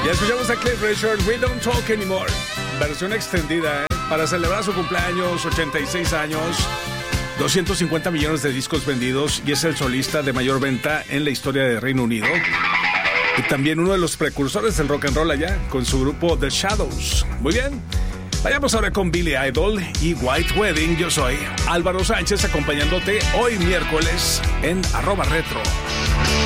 Ya escuchamos a Cliff Richard, We Don't Talk Anymore. Versión extendida, para celebrar su cumpleaños, 86 años, 250 millones de discos vendidos y es el solista de mayor venta en la historia de Reino Unido. Y también uno de los precursores del rock and roll allá, con su grupo The Shadows. Muy bien, vayamos ahora con Billy Idol y White Wedding. Yo soy Álvaro Sánchez, acompañándote hoy miércoles en @retro.